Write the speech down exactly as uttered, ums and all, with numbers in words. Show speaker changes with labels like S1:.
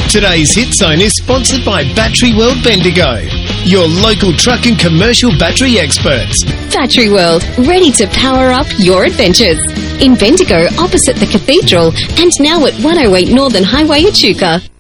S1: Today's Hit Zone is sponsored by Battery World Bendigo, your local truck and commercial battery experts.
S2: Battery World, ready to power up your adventures. In Bendigo, opposite the Cathedral, and now at one oh eight Northern Highway, Echuca.